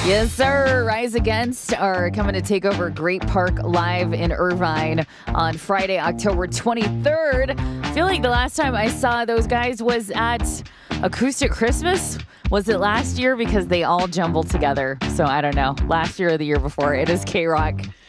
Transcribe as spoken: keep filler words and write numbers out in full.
Yes, sir. Rise Against are coming to take over Great Park Live in Irvine on Friday, October twenty-third. I feel like the last time I saw those guys was at Acoustic Christmas. Was it last year? Because they all jumbled together. So I don't know. Last year or the year before. It is K-Rock.